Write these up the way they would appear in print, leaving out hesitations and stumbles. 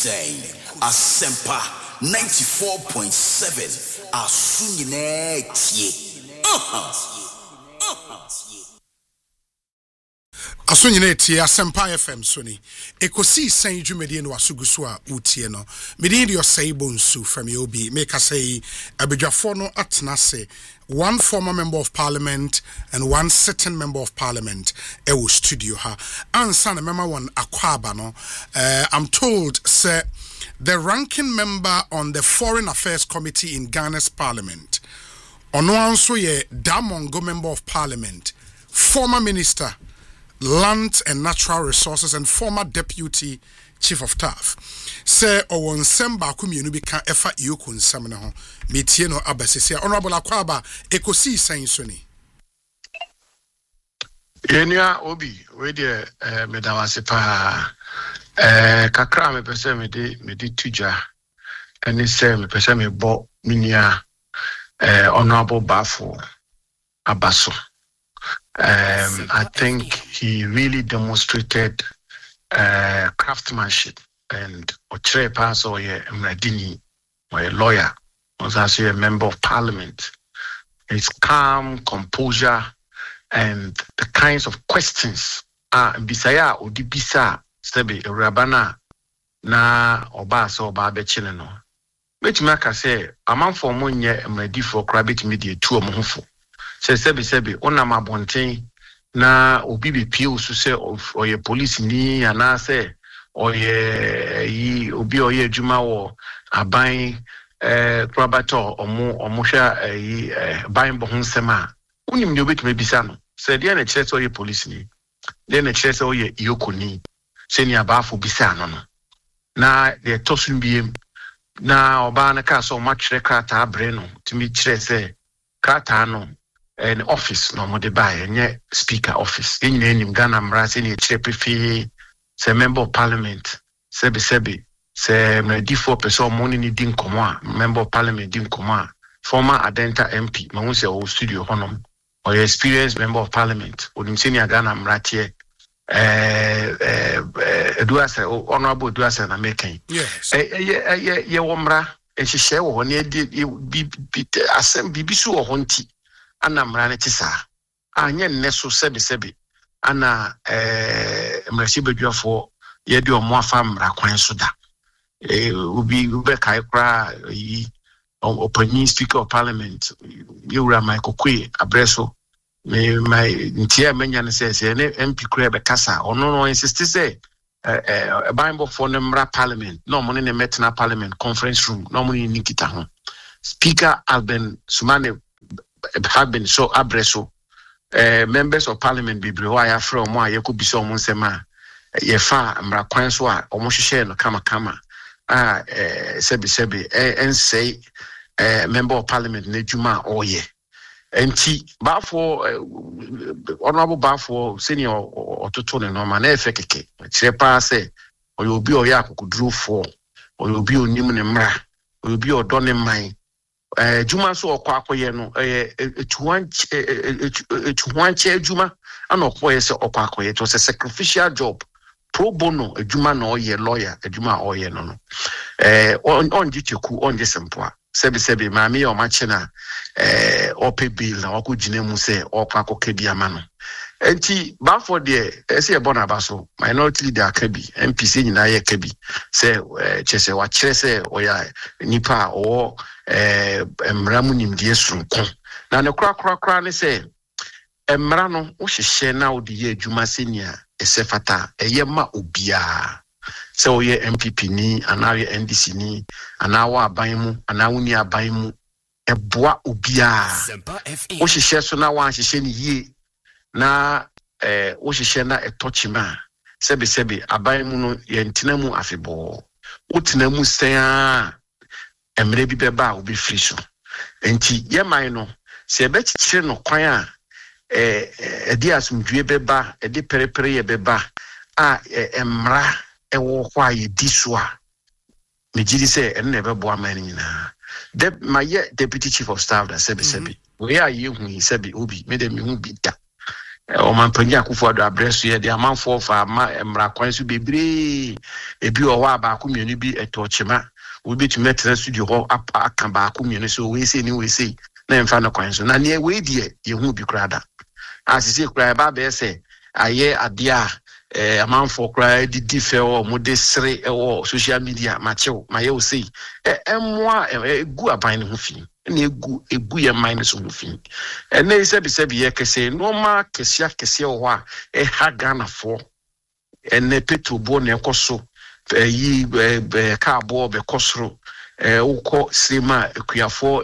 saying Asempa 94.7 Asunyine tie. Asunyine tie Asempa FM Sony. Ekosi sen dwumedi no asuguso a utie no. Medi dio saibo nsu from Yobi make us say abedwafo no atnase. One former member of parliament and one sitting member of parliament ewo studio ha. Ansa na mema one akwaba no. I'm told say the ranking member on the Foreign Affairs Committee in Ghana's parliament. Ono anso ye Damongo member of parliament, former minister Land and Natural Resources and former deputy chief of staff. Say owon semba kumienu bi kan efa iyoku nsam ne ho. Metie no abasese honorable akwaba ekosi san so ni. Enia obi we de medawase pa kakra me pese me di tuja eni se me pese me bo minia honorable Bafo Abaso. I think he really demonstrated craftsmanship and ochre pass or ye mradini or a lawyer, was also a member of parliament. His calm composure and the kinds of questions bisaya odibisa stebe rabana na oba so oba bechile no betuma ka say amanfo mo nye mradi for crabit media tu omonfo sebi ona mabonten na obi be pie so say oye police ni ana say oye yi obi oye adwuma wo aban krabato omo hwa yi ban bo honsema unim ne obetuma bisa no say dey na kire say oye police ni dey na kire say oye yokoni say ni abafo bisa no na dey tosun biem na oba na ka so matchre krata abre no timi kire say krata no an office no mo de buy nye speaker office enyina enim Ghana mrase ni kire pefe say member of parliament sebi say mradi for person money ni din komo member of parliament din komo former Adenta MP ma won say o studio honom or experienced member of parliament onim say ni Ghana mrate Eduase honorable Eduase na making yes ye womra ehihye wo ne bi asem bibisu wo honti ana mrane tisa anye nneso sebi ana mrachi bedwafo ye de omo afa mra kwan so da ubi kai kra yi opening speaker of parliament yura Michael Kwe abreso me my ntia menya ne say ne MP kra be kasa ono no insist say Bible for Nemra Parliament, no money in the Metna Parliament conference room, no money in Nikita. Speaker Alben Sumane have been so abreso. Members of Parliament be brewaya from why you could be so monsema. Ye fa Mra Quanswa, almost share no kama. Sebi, and say member of Parliament Nejuma or ye. And Bafo honorable Bafo senior or Totone no man efekeke chepa say or you be or yak could draw for or you be unimun mra or you be or donne mine Juma so kwakoye no one chair Juma and okoye se okwakoye it was a sacrificial job pro bono a Juma no ye lawyer a Juma or ye no on jitiku on jesempoa sebi mami o machina ope bill na wako jinemu se okwako kebi amano enti Bafo de ese e bona baso minority leader kebi MPC nyina ye kebi se chese wa chese oya nipa o emramu nimdie sunko na ne kra ne se emra no wo hihye na wo de ye adwuma senia esefata eyema obia se oye MPP ni anawe NDC ni anawa abanmu anawuni abanmu eboa obia wo hihye so na wan hihye ni yie na wo hihye na etochima sebi abanmu no ye ntenamu afebo wo tenamu sen emre bi beba obi free so enti ye man no se be chichire no kwan a edi asumdue beba edi perepere ye beba a emra ewo kwa ye diswa me jiri se enne bebo amani nyina de my deputy chief of staff that sebi we are you hu sebi obi me de me hu bi da o man panya Akufo-Addo address ye de amanfo fa ma emra kwan so bebre ebi o wa ba ko mienu bi etochema we be to metre studio ho aka ba ko mienu so we say ni we say na emfa no kwan so na ne we die ye hu bi krada asise kra ba be say aye ade a amanfo kra di fe o mo de sere o social media machew ma ye o say emwa egu aban ne ho fi na egu ye mind so ho fi na ise bi ye kese no ma kese o a ha Ghana fo ene petrol bo na ekoso yi car bo be kosoro ukọ sema ekuafo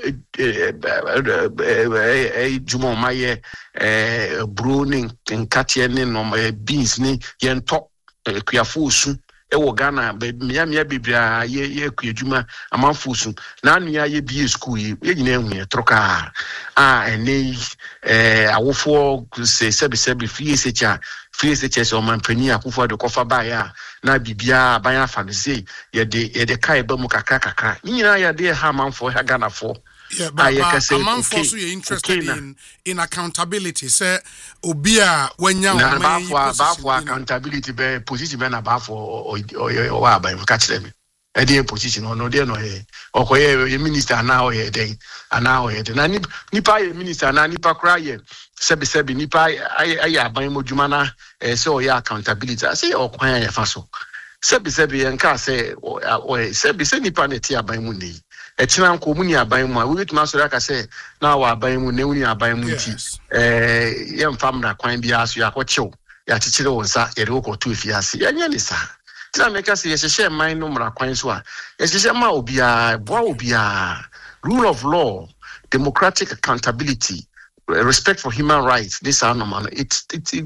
jumo maye bro ni nkatie ni no beans ni yento ekuafo osu ewo Ghana mia bibia ye ekuadwuma amanfo osu na anua ye bi school ye nyina ehun troka ene awofo se sebi fie se so mampani Akufo-Addo kofa ba ya na bibia ban afa no sei ye de kai ba mu kakra nyina ya de ha manfo ha Ghana fo but amanfo so you interested in accountability say obia wanya ba for accountability be position be na ba for o wa ba ka kire me e dey position no dey no ye okoye minister na o ye dey ana o ye na nipa ye minister na nipa kra ye sebi nipa ayi aban modwuma na say o ye accountability say o kwan ye fa so sebi enka say o sebi nipa na ti aban mu nei e kina nko mu ni aban mu a we bituma so aka say na wa aban mu ne uni aban mu ti ye mfam na kwan bia so yakọchew ya chichire wonsa ye de ko tu fiase ye nya ni sa tina meka say ye hye man no mra kwan so a ye hye ma obia boa obia rule of law democratic accountability respect for human rights this are normal it's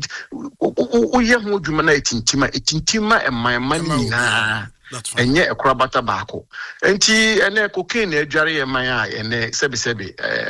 we have more dwuma na etintima e man na enye ekrabata baako enti ene cocaine adware ye man a ene sebi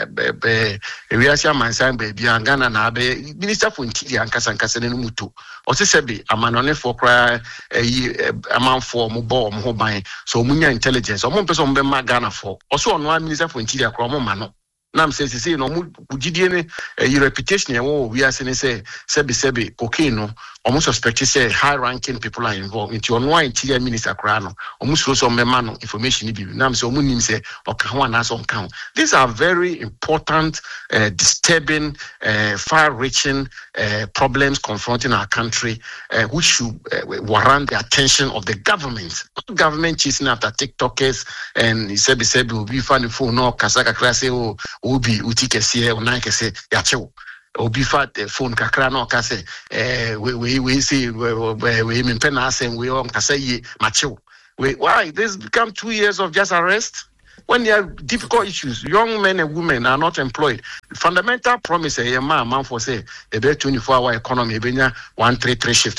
ewiase amansan ba bia Ghana na be minister for interior ankasa ne muto o se sebi amanone for kra amanfo mo bo mo ho ban so munya intelligence o mo pese mo be ma Ghana for o so ono minister for interior kra mo ma no nam say no mu gidie ne reputation we wiase ne say sebi cocaine no almost suspect say high ranking people are involved into on one interior minister kra no almost so member no information bi nam say omunim say oka ho na so nka. These are very important disturbing far-reaching problems confronting our country which should warrant the attention of the government chasing after TikTokers and sebi will be funny phone no kasaka klase o obi utikese o nan kese yachew obi fa phone kakra no ka say we say we impena asem we on kasa ye machew why this become 2 years of just arrest when there are difficult issues. Young men and women are not employed. Fundamental promise a man for say a 24-hour economy benya 133 shift.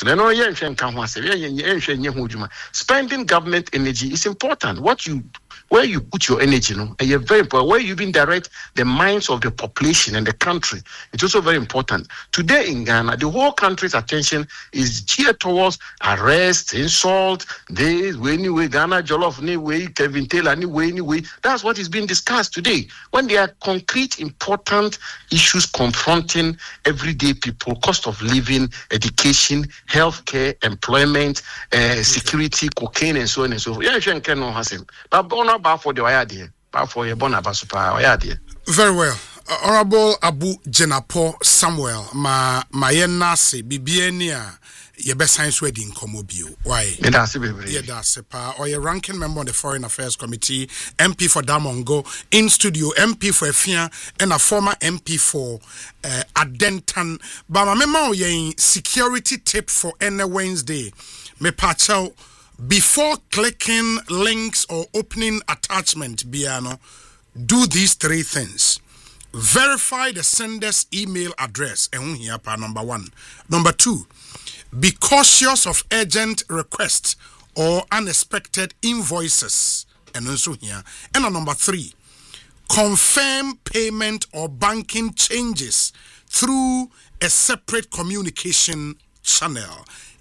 Spending government energy is important. Where you put your energy, you're very important. Where you direct the minds of the population and the country, it's also very important. Today in Ghana, the whole country's attention is geared towards arrest, insult, this way, anyway, Ghana, Jollof, anyway, Kevin Taylor, anyway. That's what is being discussed today. When there are concrete, important issues confronting everyday people, cost of living, education, healthcare, employment, security, cocaine, and so on and so forth. Yeah, you can know him. But for the idea, for your bonabasupa. Very well. Honorable Abu Jenapo Samuel, ma yenase bibienia ye be science wedding komobio. Why? That's or your ranking member on the Foreign Affairs Committee, MP for Damongo, in studio, MP for Efia, and a former MP for Adentan. But my memo ye security tip for any Wednesday. Me pacho. Before clicking links or opening attachment, Biano, do these 3 things. Verify the sender's email address. Number 1. Number 2, be cautious of urgent requests or unexpected invoices. And also here. And number 3, confirm payment or banking changes through a separate communication channel.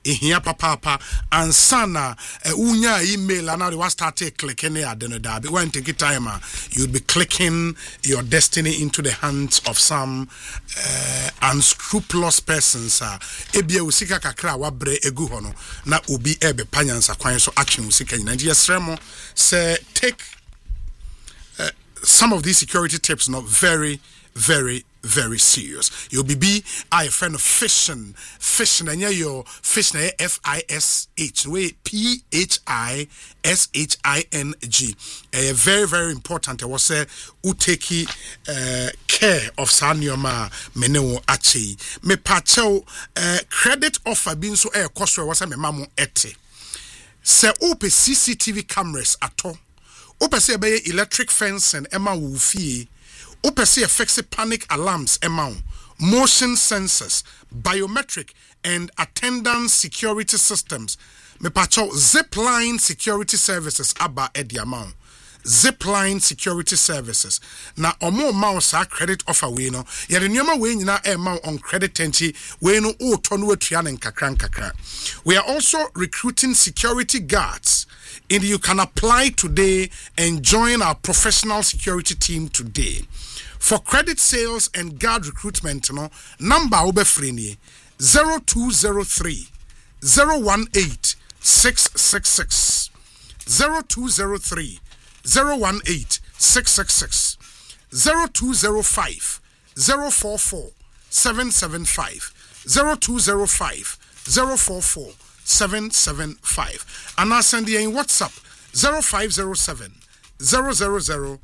ehia papa ansana unya email and now they start clicking it that when take it time you'd be clicking your destiny into the hands of some unscrupulous persons ebia usika kakra wa bre egu hono na obi ebe panyansa kwan so action usika nyina yesremo say take some of these security tips not very serious. You'll be a friend of fishing and your fishing FISH way PHISHING very important. I was say uteki care of Sanyoma meneo achi me pacho credit offer being so air cost was a memo ete se ope CCTV cameras ato ope se be electric fence and Emma Wufi. Opesi fix panic alarms amount, motion sensors, biometric and attendance security systems. Me pacho Zipline security services aba edi amount. Zipline security services. Na omo mouse credit offer we no. Yere nyoma we nyina amount on credit tenti we no o tonu atua ne kakra. We are also recruiting security guards. And you can apply today and join our professional security team today. For credit sales and guard recruitment, number obefrini 0203 018 666 0203 018 666 0205 044 775 0205 044 775 and I send you in WhatsApp 0507 000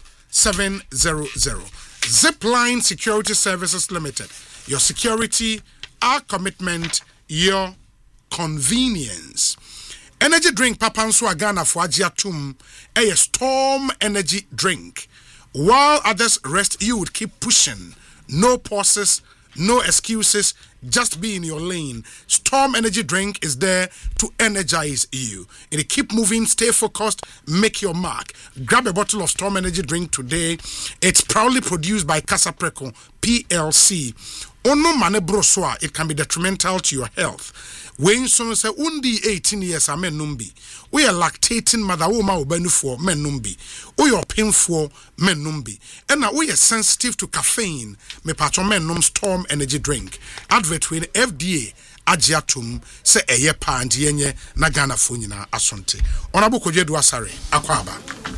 700. Zipline Security Services Limited. Your security, our commitment, your convenience. Energy drink Papansu Agana for Ajiatum, a Storm energy drink. While others rest, you would keep pushing. No pauses, no excuses, just be in your lane. Storm energy drink is there to energize you. And keep moving, stay focused, make your mark. Grab a bottle of Storm energy drink today. It's proudly produced by Casapreco PLC. Ono mane broswa, it can be detrimental to your health. When someone say undi 18 years a men numbi. We are lactating mother woma obenu for men numbi. We are painful men numbi. And now we are sensitive to caffeine. Me patron men num Storm energy drink. Advert with FDA agiatum se eye pa ndienye na Ghana fo nyina asonte. Onabo Kodwedu Asare akwaba.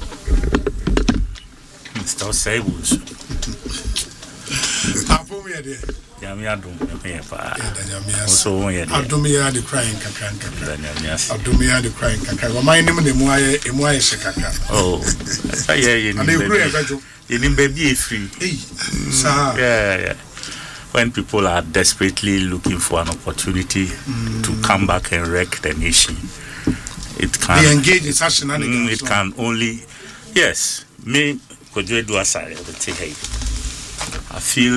Mr. Sables. Apo me de. Adum me pa. Also Adum ya the crying kakra. Adum ya the crying kakra. Wa mind nim de mu aye shekaka. Oh. You need baby free. Yeah. When people are desperately looking for an opportunity to come back and wreck the nation, it can they engage in such shenanigans. It can only, yes. Me, Kodwedu Asare, I feel